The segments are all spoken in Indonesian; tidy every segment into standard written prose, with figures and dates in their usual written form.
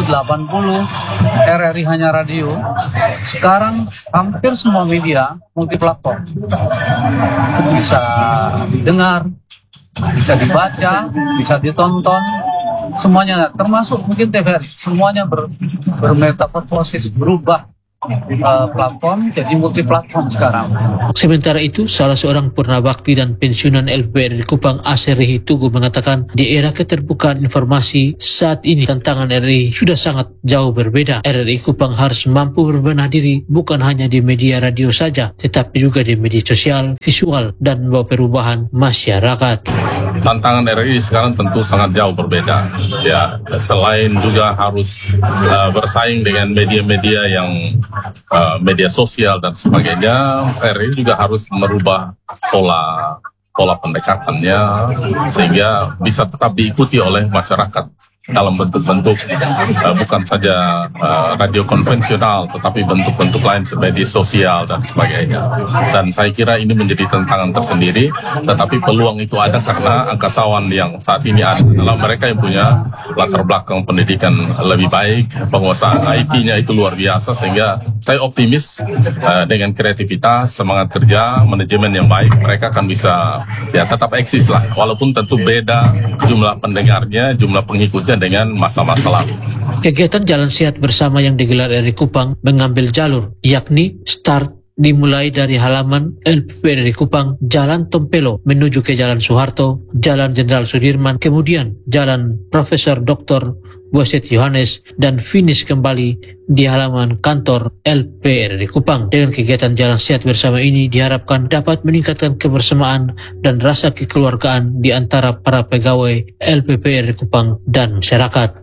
80, RRI hanya radio. Sekarang hampir semua media multiplatform. Bisa didengar, bisa dibaca, bisa ditonton, semuanya, termasuk mungkin TVRI, semuanya bermetamorfosis, berubah platform jadi multiplatform sekarang. Sementara itu, salah seorang purnabakti dan pensiunan LPRI Kupang Aserihi Tugu mengatakan di era keterbukaan informasi saat ini tantangan RRI sudah sangat jauh berbeda. RRI Kupang harus mampu berbenah diri bukan hanya di media radio saja, tetapi juga di media sosial, visual, dan membawa perubahan masyarakat. Tantangan RRI sekarang tentu sangat jauh berbeda. Ya, selain juga harus bersaing dengan media-media yang media sosial dan sebagainya, RRI juga harus merubah pola pendekatannya sehingga bisa tetap diikuti oleh masyarakat dalam bentuk-bentuk bukan saja radio konvensional, tetapi bentuk-bentuk lain seperti sosial dan sebagainya. Dan saya kira ini menjadi tantangan tersendiri, tetapi peluang itu ada karena angkasawan yang saat ini ada adalah mereka yang punya latar belakang pendidikan lebih baik, penguasaan IT-nya itu luar biasa, sehingga saya optimis dengan kreativitas, semangat kerja, manajemen yang baik, mereka akan bisa ya tetap eksis lah, walaupun tentu beda jumlah pendengarnya, jumlah pengikutnya dengan masa-masa lalu. Kegiatan Jalan Sehat Bersama yang digelar RRI Kupang mengambil jalur, yakni start dimulai dari halaman LPRI Kupang, Jalan Tompelo menuju ke Jalan Soeharto, Jalan Jenderal Sudirman, kemudian Jalan Profesor Dr. Buaset Yohanes, dan finish kembali di halaman kantor LPRI Kupang. Dengan kegiatan Jalan Sehat Bersama ini diharapkan dapat meningkatkan kebersamaan dan rasa kekeluargaan di antara para pegawai LPPRI Kupang dan masyarakat.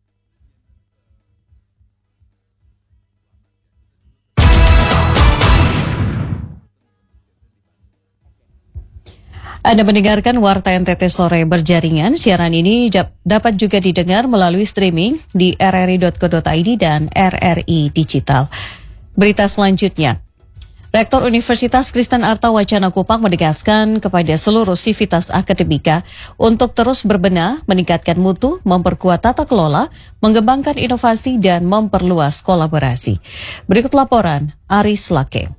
Anda mendengarkan Warta NTT Sore Berjaringan. Siaran ini dapat juga didengar melalui streaming di rri.co.id dan RRI Digital. Berita selanjutnya. Rektor Universitas Kristen Arta Wacana Kupang menegaskan kepada seluruh sivitas akademika untuk terus berbenah, meningkatkan mutu, memperkuat tata kelola, mengembangkan inovasi, dan memperluas kolaborasi. Berikut laporan Aris Lake.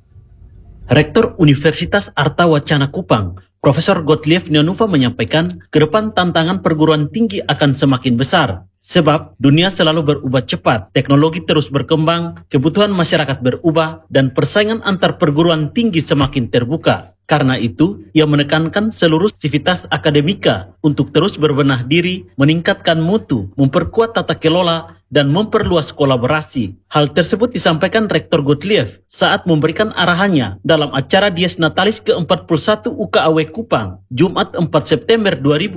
Rektor Universitas Arta Wacana Kupang, Profesor Gottlieb Neonuva menyampaikan, ke depan tantangan perguruan tinggi akan semakin besar. Sebab dunia selalu berubah cepat, teknologi terus berkembang, kebutuhan masyarakat berubah, dan persaingan antar perguruan tinggi semakin terbuka. Karena itu, ia menekankan seluruh sivitas akademika untuk terus berbenah diri, meningkatkan mutu, memperkuat tata kelola, dan memperluas kolaborasi. Hal tersebut disampaikan Rektor Gottlieb saat memberikan arahannya dalam acara Dies Natalis ke-41 UKAW Kupang, Jumat 4 September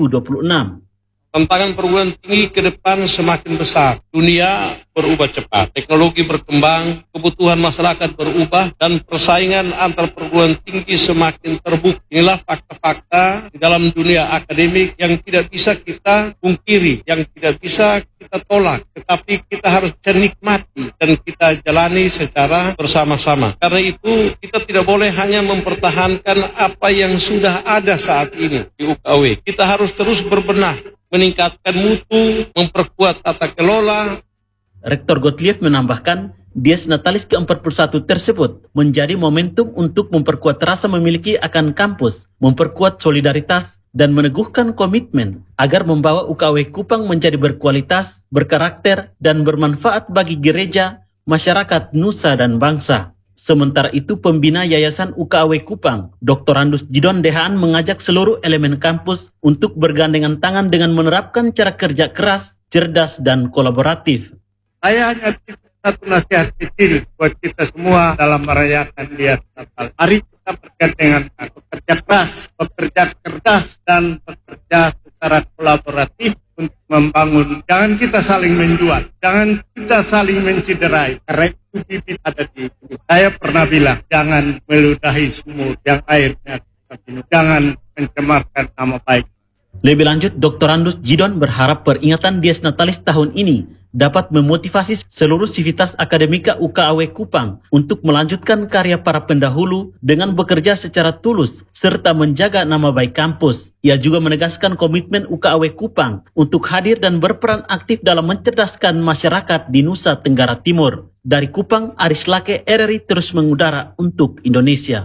2026. Tantangan perguruan tinggi ke depan semakin besar. Dunia berubah cepat, teknologi berkembang, kebutuhan masyarakat berubah, dan persaingan antar perguruan tinggi semakin terbuka. Inilah fakta-fakta di dalam dunia akademik yang tidak bisa kita pungkiri, yang tidak bisa kita tolak, tetapi kita harus nikmati dan kita jalani secara bersama-sama. Karena itu kita tidak boleh hanya mempertahankan apa yang sudah ada saat ini di UKW. Kita harus terus berbenah, meningkatkan mutu, memperkuat tata kelola. Rektor Gottlieb menambahkan, Dies Natalis ke-41 tersebut menjadi momentum untuk memperkuat rasa memiliki akan kampus, memperkuat solidaritas, dan meneguhkan komitmen agar membawa UKW Kupang menjadi berkualitas, berkarakter, dan bermanfaat bagi gereja, masyarakat, nusa, dan bangsa. Sementara itu, pembina Yayasan UKW Kupang, Dr. Andus Jidon Dehaan, mengajak seluruh elemen kampus untuk bergandengan tangan dengan menerapkan cara kerja keras, cerdas, dan kolaboratif. Saya hanya satu nasihat kecil buat kita semua dalam merayakan Dies Natal. Mari kita bergandengan tangan, bekerja keras, bekerja cerdas, dan bekerja secara kolaboratif untuk membangun. Jangan kita saling menjual, jangan kita saling menciderai. Karena itu bibit ada di sini. Saya pernah bilang, jangan meludahi sumur yang airnya minum. Jangan mencemarkan nama baik. Lebih lanjut, Dr. Andus Jidon berharap peringatan Dies Natalis tahun ini dapat memotivasi seluruh sivitas akademika UKAW Kupang untuk melanjutkan karya para pendahulu dengan bekerja secara tulus serta menjaga nama baik kampus. Ia juga menegaskan komitmen UKAW Kupang untuk hadir dan berperan aktif dalam mencerdaskan masyarakat di Nusa Tenggara Timur. Dari Kupang, Aris Lake, RRI terus mengudara untuk Indonesia.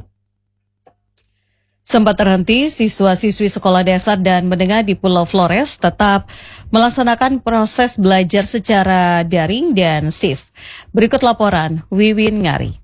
Sempat terhenti, siswa-siswi sekolah dasar dan menengah di Pulau Flores tetap melaksanakan proses belajar secara daring dan shift. Berikut laporan Wiwin Ngari.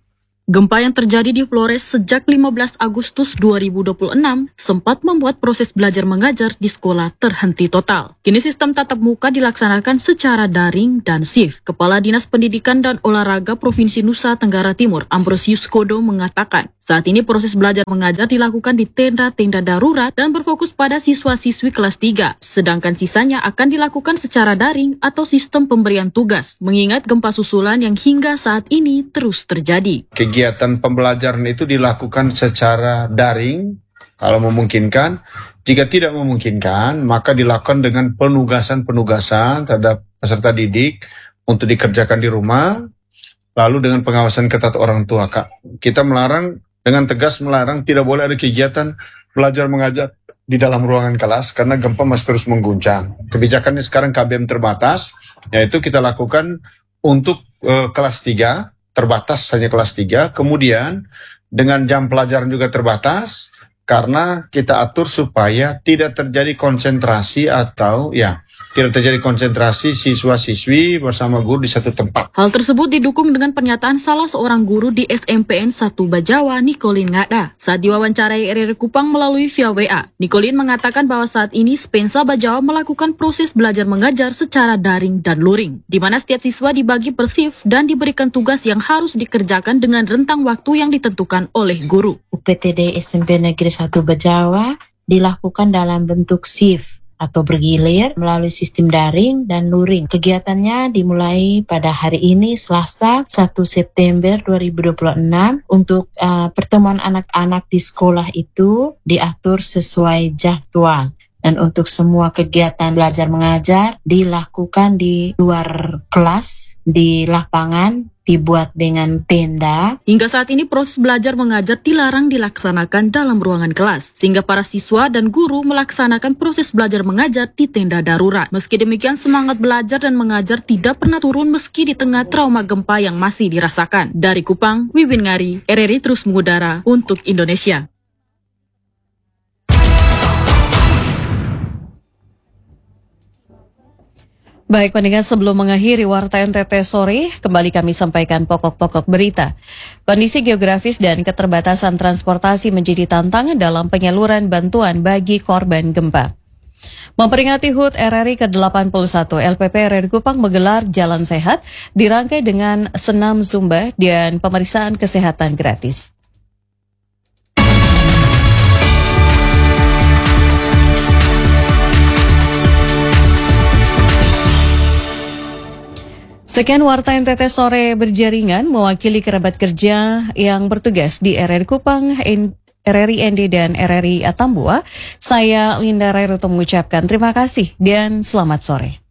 Gempa yang terjadi di Flores sejak 15 Agustus 2026 sempat membuat proses belajar mengajar di sekolah terhenti total. Kini sistem tatap muka dilaksanakan secara daring dan shift. Kepala Dinas Pendidikan dan Olahraga Provinsi Nusa Tenggara Timur, Ambrosius Kodo, mengatakan saat ini proses belajar mengajar dilakukan di tenda-tenda darurat dan berfokus pada siswa-siswi kelas 3, sedangkan sisanya akan dilakukan secara daring atau sistem pemberian tugas, mengingat gempa susulan yang hingga saat ini terus terjadi. Kegiatan pembelajaran itu dilakukan secara daring kalau memungkinkan. Jika tidak memungkinkan, maka dilakukan dengan penugasan-penugasan terhadap peserta didik untuk dikerjakan di rumah, lalu dengan pengawasan ketat orang tua. Kita dengan tegas melarang tidak boleh ada kegiatan belajar mengajar di dalam ruangan kelas karena gempa masih terus mengguncang. Kebijakannya sekarang KBM terbatas, yaitu kita lakukan untuk kelas 3, terbatas hanya kelas 3, kemudian dengan jam pelajaran juga terbatas karena kita atur supaya tidak terjadi konsentrasi atau tidak terjadi konsentrasi siswa-siswi bersama guru di satu tempat. Hal tersebut didukung dengan pernyataan salah seorang guru di SMPN 1 Bajawa, Nikolin Ngada. Saat diwawancarai RRI Kupang melalui via WA, Nikolin mengatakan bahwa saat ini Spensa Bajawa melakukan proses belajar mengajar secara daring dan luring, di mana setiap siswa dibagi per shift dan diberikan tugas yang harus dikerjakan dengan rentang waktu yang ditentukan oleh guru. UPTD SMP Negeri 1 Bajawa dilakukan dalam bentuk shift atau bergilir melalui sistem daring dan luring. Kegiatannya dimulai pada hari ini Selasa 1 September 2026 untuk pertemuan anak-anak di sekolah itu diatur sesuai jadwal. Dan untuk semua kegiatan belajar mengajar dilakukan di luar kelas, di lapangan, dibuat dengan tenda. Hingga saat ini proses belajar mengajar dilarang dilaksanakan dalam ruangan kelas, sehingga para siswa dan guru melaksanakan proses belajar mengajar di tenda darurat. Meski demikian, semangat belajar dan mengajar tidak pernah turun meski di tengah trauma gempa yang masih dirasakan. Dari Kupang, Wiwin Ngari, RRI terus mengudara untuk Indonesia. Baik pendengar, sebelum mengakhiri Warta NTT sore, kembali kami sampaikan pokok-pokok berita. Kondisi geografis dan keterbatasan transportasi menjadi tantangan dalam penyaluran bantuan bagi korban gempa. Memperingati HUT RRI ke-81, LPP RRI Kupang menggelar Jalan Sehat, dirangkai dengan senam Zumba dan pemeriksaan kesehatan gratis. Sekian Warta NTT sore berjaringan mewakili kerabat kerja yang bertugas di RRI Kupang, RRI ND dan RRI Atambua. Saya Linda Rairuto mengucapkan terima kasih dan selamat sore.